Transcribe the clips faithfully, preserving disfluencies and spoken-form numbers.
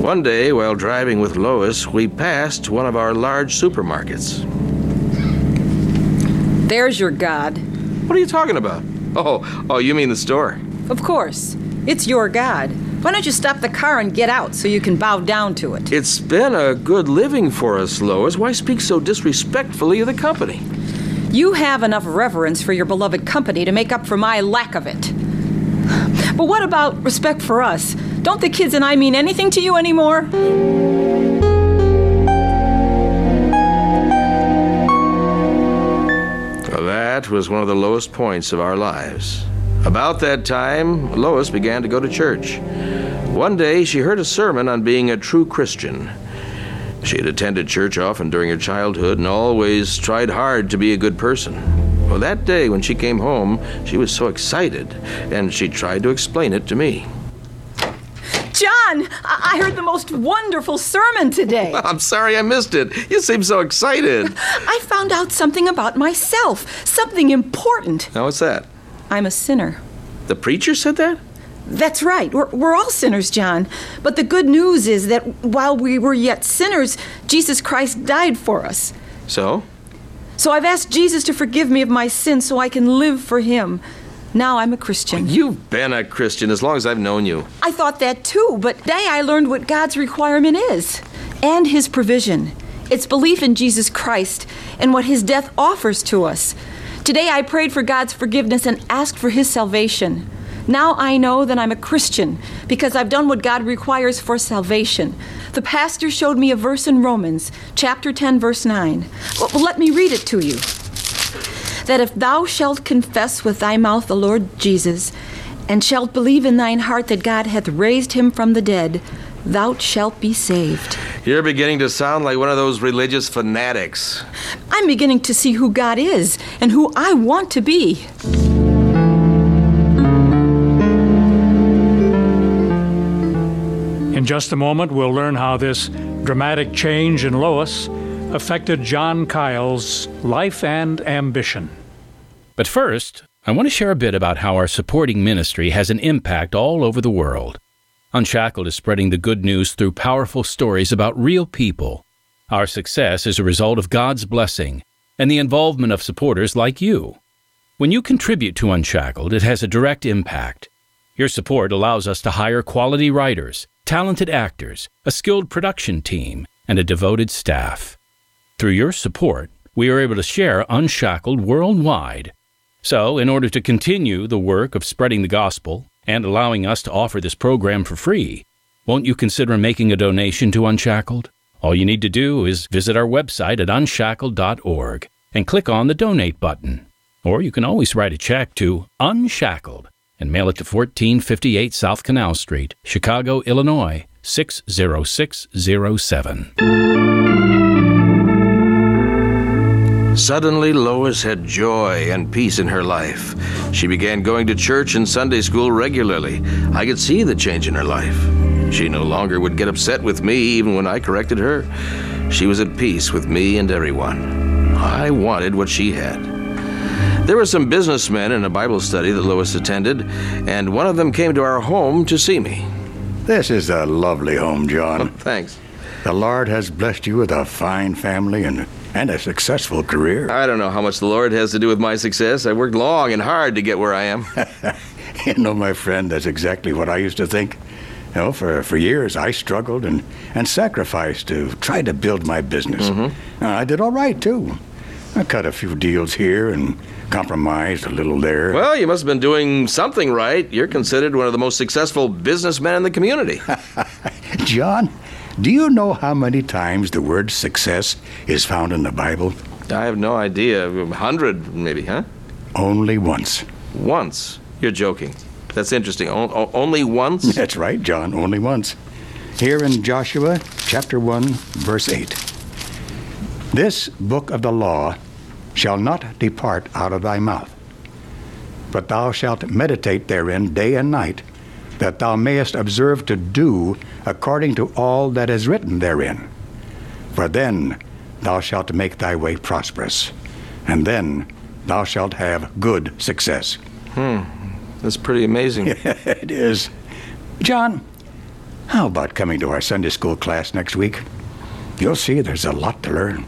One day, while driving with Lois, we passed one of our large supermarkets. There's your God. What are you talking about? Oh, oh, you mean the store? Of course. It's your God. Why don't you stop the car and get out so you can bow down to it? It's been a good living for us, Lois. Why speak so disrespectfully of the company? You have enough reverence for your beloved company to make up for my lack of it. But what about respect for us? Don't the kids and I mean anything to you anymore? Well, that was one of the lowest points of our lives. About that time, Lois began to go to church. One day, she heard a sermon on being a true Christian. She had attended church often during her childhood and always tried hard to be a good person. Well, that day when she came home, she was so excited, and she tried to explain it to me. John, I, I heard the most wonderful sermon today. I'm sorry I missed it. You seem so excited. I found out something about myself, something important. Now, what's that? I'm a sinner. The preacher said that? That's right. We're, we're all sinners, John. But the good news is that while we were yet sinners, Jesus Christ died for us. So? So I've asked Jesus to forgive me of my sins so I can live for him. Now I'm a Christian. You've been a Christian as long as I've known you. I thought that too, but today I learned what God's requirement is. And his provision. It's belief in Jesus Christ and what his death offers to us. Today I prayed for God's forgiveness and asked for his salvation. Now I know that I'm a Christian because I've done what God requires for salvation. The pastor showed me a verse in Romans, chapter ten, verse nine. Well, let me read it to you. That if thou shalt confess with thy mouth the Lord Jesus, and shalt believe in thine heart that God hath raised him from the dead, thou shalt be saved. You're beginning to sound like one of those religious fanatics. I'm beginning to see who God is and who I want to be. In just a moment, we'll learn how this dramatic change in Lois affected John Kyle's life and ambition. But first, I want to share a bit about how our supporting ministry has an impact all over the world. Unshackled is spreading the good news through powerful stories about real people. Our success is a result of God's blessing and the involvement of supporters like you. When you contribute to Unshackled, it has a direct impact. Your support allows us to hire quality writers, talented actors, a skilled production team, and a devoted staff. Through your support, we are able to share Unshackled worldwide. So, in order to continue the work of spreading the gospel and allowing us to offer this program for free, won't you consider making a donation to Unshackled? All you need to do is visit our website at unshackled dot org and click on the Donate button. Or you can always write a check to Unshackled and mail it to fourteen fifty-eight South Canal Street, Chicago, Illinois, six zero six zero seven. Suddenly, Lois had joy and peace in her life. She began going to church and Sunday school regularly. I could see the change in her life. She no longer would get upset with me even when I corrected her. She was at peace with me and everyone. I wanted what she had. There were some businessmen in a Bible study that Lois attended, and one of them came to our home to see me. This is a lovely home, John. Oh, thanks. The Lord has blessed you with a fine family and, and a successful career. I don't know how much the Lord has to do with my success. I worked long and hard to get where I am. You know, my friend, that's exactly what I used to think. You know, for, for years I struggled and, and sacrificed to try to build my business. Mm-hmm. Uh, I did all right, too. I cut a few deals here and compromised a little there. Well, you must have been doing something right. You're considered one of the most successful businessmen in the community. John, do you know how many times the word success is found in the Bible? I have no idea. A hundred, maybe, huh? Only once. Once? You're joking. That's interesting. O- only once? That's right, John. Only once. Here in Joshua chapter one, verse eight. This book of the law shall not depart out of thy mouth, but thou shalt meditate therein day and night, that thou mayest observe to do according to all that is written therein. For then thou shalt make thy way prosperous, and then thou shalt have good success. Hmm. That's pretty amazing. It is. John, How about coming to our Sunday school class next week? You'll see there's a lot to learn.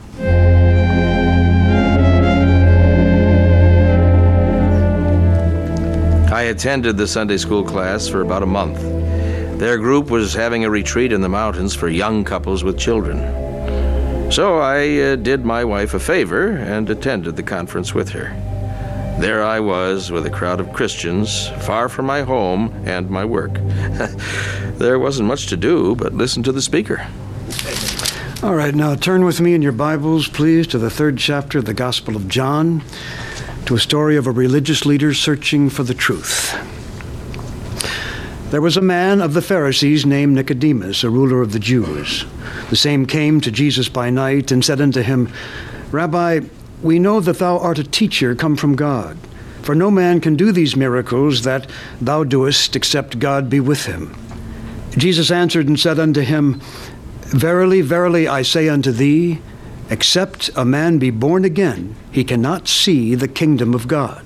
I attended the Sunday school class for about a month. Their group was having a retreat in the mountains for young couples with children. So I uh, did my wife a favor and attended the conference with her. There I was with a crowd of Christians, far from my home and my work. There wasn't much to do but listen to the speaker. All right, now turn with me in your Bibles, please, to the third chapter of the Gospel of John, to a story of a religious leader searching for the truth. There was a man of the Pharisees named Nicodemus, a ruler of the Jews. The same came to Jesus by night and said unto him, Rabbi, we know that thou art a teacher come from God, for no man can do these miracles that thou doest except God be with him. Jesus answered and said unto him, Verily, verily, I say unto thee, except a man be born again, he cannot see the kingdom of God.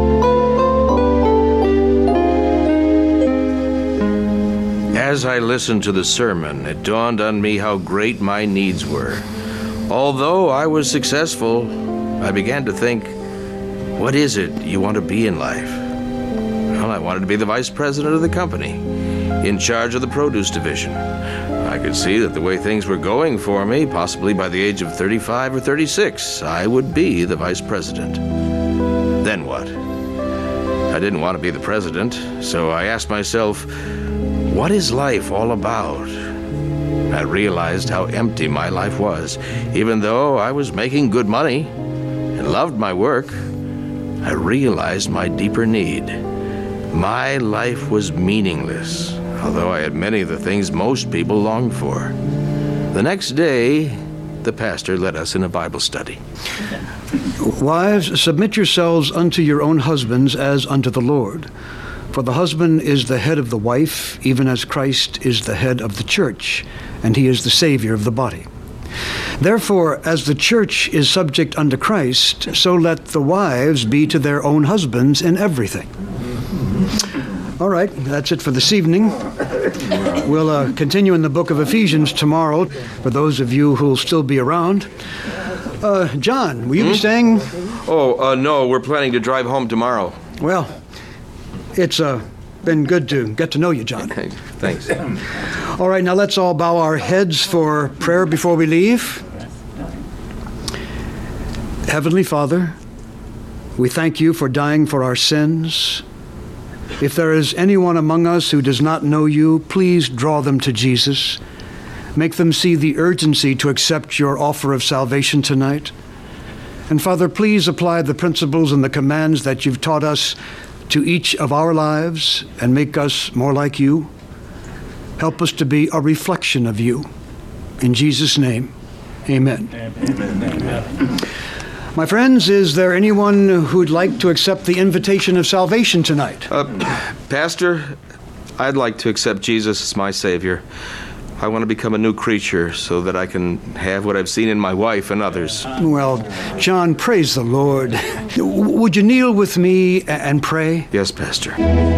As I listened to the sermon, it dawned on me how great my needs were. Although I was successful, I began to think, what is it you want to be in life? Well, I wanted to be the vice president of the company, in charge of the produce division. I could see that the way things were going for me, possibly by the age of thirty-five or thirty-six, I would be the vice president. Then what? I didn't want to be the president, so I asked myself, what is life all about? I realized how empty my life was. Even though I was making good money and loved my work, I realized my deeper need. My life was meaningless, although I had many of the things most people longed for. The next day, the pastor led us in a Bible study. Wives, submit yourselves unto your own husbands as unto the Lord. For the husband is the head of the wife, even as Christ is the head of the church, and he is the Savior of the body. Therefore, as the church is subject unto Christ, so let the wives be to their own husbands in everything. All right, that's it for this evening. We'll uh, continue in the book of Ephesians tomorrow, for those of you who'll still be around. Uh, John, will you hmm? be staying? Oh, uh, no, we're planning to drive home tomorrow. Well, it's uh, been good to get to know you, John. Thanks. All right, now let's all bow our heads for prayer before we leave. Heavenly Father, we thank you for dying for our sins. If there is anyone among us who does not know you, please draw them to Jesus. Make them see the urgency to accept your offer of salvation tonight. And Father, please apply the principles and the commands that you've taught us to each of our lives and make us more like you. Help us to be a reflection of you. In Jesus' name, amen. Amen. Amen. My friends, is there anyone who'd like to accept the invitation of salvation tonight? Uh, Pastor, I'd like to accept Jesus as my Savior. I want to become a new creature so that I can have what I've seen in my wife and others. Well, John, praise the Lord. Would you kneel with me and pray? Yes, Pastor.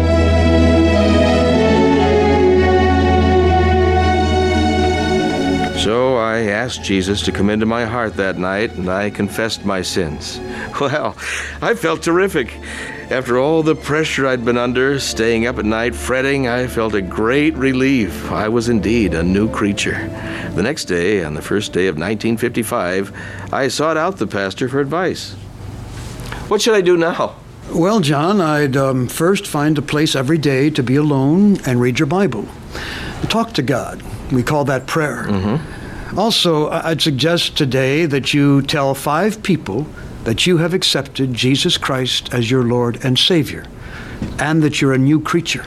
So I asked Jesus to come into my heart that night, and I confessed my sins. Well, I felt terrific. After all the pressure I'd been under, staying up at night, fretting, I felt a great relief. I was indeed a new creature. The next day, on the first day of nineteen fifty-five, I sought out the pastor for advice. What should I do now? Well, John, I'd um, first find a place every day to be alone and read your Bible. Talk to God. We call that prayer. Mm-hmm. Also, I'd suggest today that you tell five people that you have accepted Jesus Christ as your Lord and Savior, and that you're a new creature.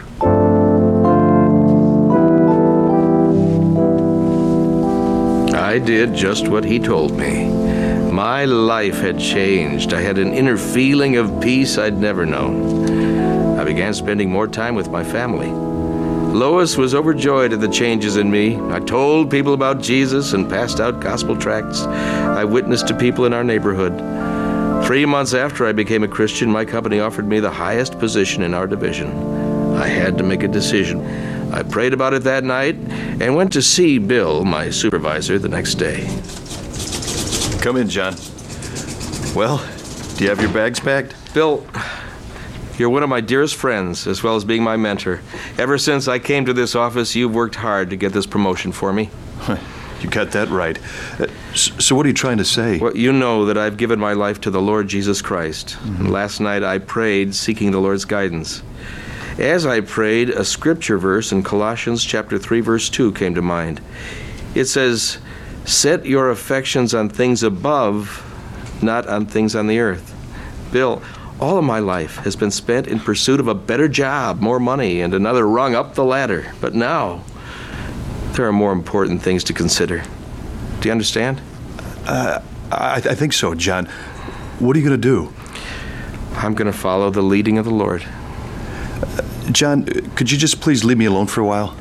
I did just what he told me. My life had changed. I had an inner feeling of peace I'd never known. I began spending more time with my family. Lois was overjoyed at the changes in me. I told people about Jesus and passed out gospel tracts. I witnessed to people in our neighborhood. Three months after I became a Christian, my company offered me the highest position in our division. I had to make a decision. I prayed about it that night and went to see Bill, my supervisor, the next day. Come in, John. Well, do you have your bags packed? Bill, you're one of my dearest friends, as well as being my mentor. Ever since I came to this office, you've worked hard to get this promotion for me. You got that right. Uh, so what are you trying to say? Well, you know that I've given my life to the Lord Jesus Christ. Mm-hmm. And last night I prayed, seeking the Lord's guidance. As I prayed, a scripture verse in Colossians chapter three, verse two came to mind. It says, "Set your affections on things above, not on things on the earth." Bill, all of my life has been spent in pursuit of a better job, more money, and another rung up the ladder. But now, there are more important things to consider. Do you understand? Uh, I, I think so, John. What are you going to do? I'm going to follow the leading of the Lord. Uh, John, could you just please leave me alone for a while?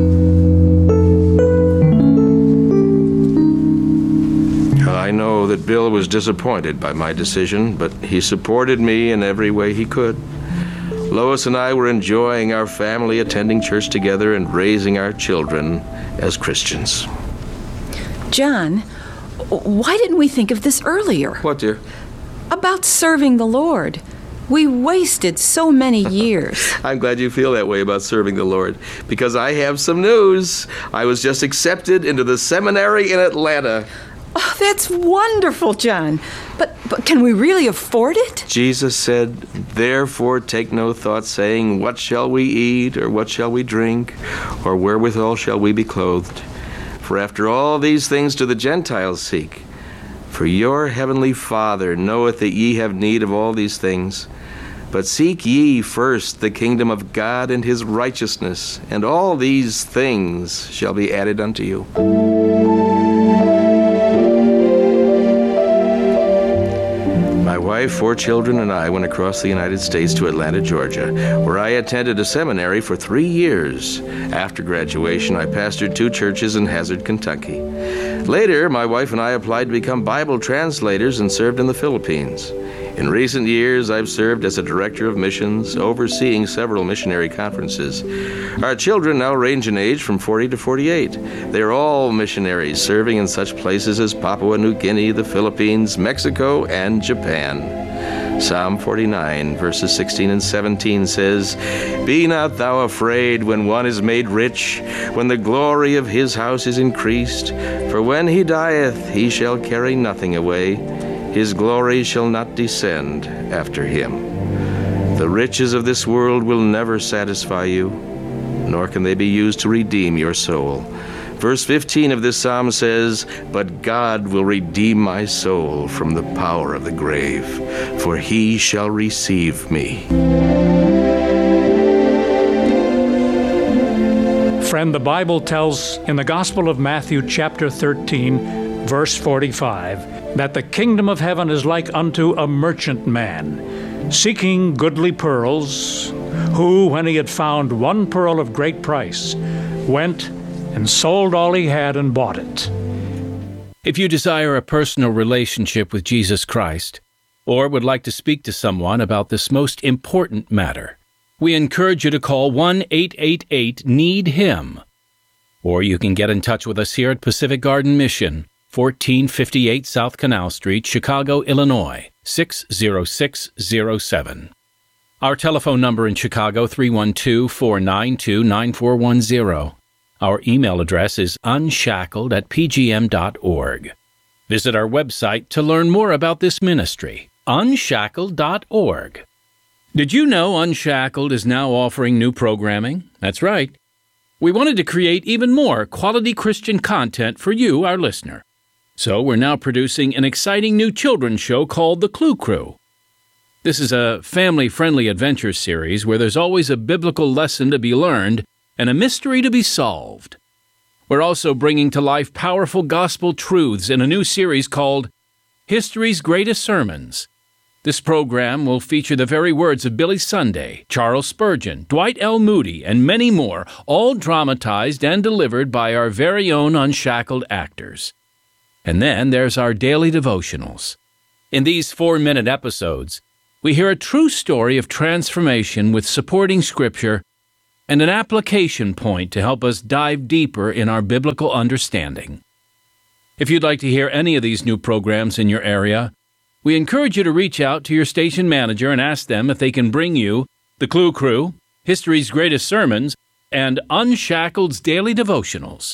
I know that Bill was disappointed by my decision, but he supported me in every way he could. Lois and I were enjoying our family, attending church together, and raising our children as Christians. John, why didn't we think of this earlier? What, dear? About serving the Lord. We wasted so many years. I'm glad you feel that way about serving the Lord, because I have some news. I was just accepted into the seminary in Atlanta. Oh, that's wonderful, John. But, but can we really afford it? Jesus said, "Therefore take no thought, saying, what shall we eat, or what shall we drink, or wherewithal shall we be clothed? For after all these things do the Gentiles seek. For your heavenly Father knoweth that ye have need of all these things. But seek ye first the kingdom of God and his righteousness, and all these things shall be added unto you." My wife, four children, and I went across the United States to Atlanta, Georgia, where I attended a seminary for three years. After graduation, I pastored two churches in Hazard, Kentucky. Later, my wife and I applied to become Bible translators and served in the Philippines. In recent years, I've served as a director of missions, overseeing several missionary conferences. Our children now range in age from forty to forty-eight. They're all missionaries, serving in such places as Papua New Guinea, the Philippines, Mexico, and Japan. Psalm forty-nine, verses sixteen and seventeen says, "Be not thou afraid when one is made rich, when the glory of his house is increased. For when he dieth, he shall carry nothing away. His glory shall not descend after him." The riches of this world will never satisfy you, nor can they be used to redeem your soul. Verse fifteen of this psalm says, "But God will redeem my soul from the power of the grave, for he shall receive me." Friend, the Bible tells in the Gospel of Matthew chapter thirteen, verse forty-five, that the kingdom of heaven is like unto a merchant man, seeking goodly pearls, who, when he had found one pearl of great price, went and sold all he had and bought it. If you desire a personal relationship with Jesus Christ, or would like to speak to someone about this most important matter, we encourage you to call one eight eight eight need him. Or you can get in touch with us here at Pacific Garden Mission, fourteen fifty-eight South Canal Street, Chicago, Illinois, six zero six zero seven. Our telephone number in Chicago, three one two, four nine two, nine four one zero. Our email address is unshackled at p g m dot org. Visit our website to learn more about this ministry, unshackled dot org. Did you know Unshackled is now offering new programming? That's right. We wanted to create even more quality Christian content for you, our listener. So we're now producing an exciting new children's show called The Clue Crew. This is a family-friendly adventure series where there's always a biblical lesson to be learned and a mystery to be solved. We're also bringing to life powerful gospel truths in a new series called History's Greatest Sermons. This program will feature the very words of Billy Sunday, Charles Spurgeon, Dwight L. Moody, and many more, all dramatized and delivered by our very own Unshackled actors. And then there's our daily devotionals. In these four-minute episodes, we hear a true story of transformation with supporting scripture and an application point to help us dive deeper in our biblical understanding. If you'd like to hear any of these new programs in your area, we encourage you to reach out to your station manager and ask them if they can bring you the Clue Crew, History's Greatest Sermons, and Unshackled's Daily Devotionals.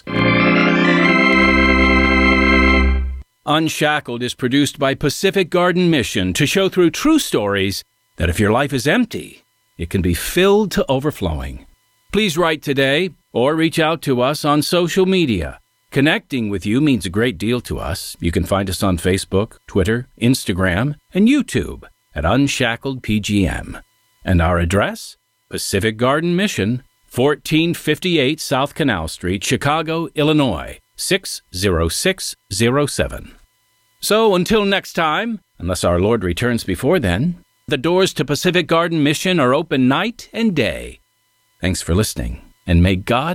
Unshackled is produced by Pacific Garden Mission to show through true stories that if your life is empty, it can be filled to overflowing. Please write today or reach out to us on social media. Connecting with you means a great deal to us. You can find us on Facebook, Twitter, Instagram, and YouTube at Unshackled P G M. And our address? Pacific Garden Mission, fourteen fifty-eight South Canal Street, Chicago, Illinois, six zero six zero seven. So until next time, unless our Lord returns before then, the doors to Pacific Garden Mission are open night and day. Thanks for listening, and may God